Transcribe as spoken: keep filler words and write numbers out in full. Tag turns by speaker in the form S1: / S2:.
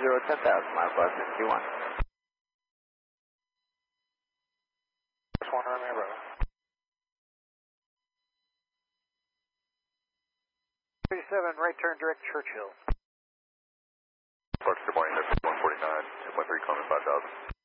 S1: zero, ten thousand miles left in Q one.
S2: one on there, brother. thirty-seven, right turn direct Churchill.
S3: Parks, good morning, that's one forty-nine, two one three, calling five thousand.